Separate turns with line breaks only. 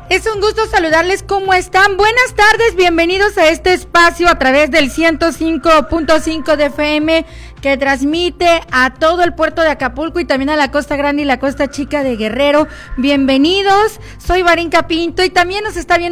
Es un gusto saludarles, ¿cómo están? Buenas tardes, bienvenidos a este espacio a través del 105.5 de FM que transmite a todo el puerto de Acapulco y también a la Costa Grande y la Costa Chica de Guerrero. Bienvenidos, soy Varinka Pinto y también nos está viendo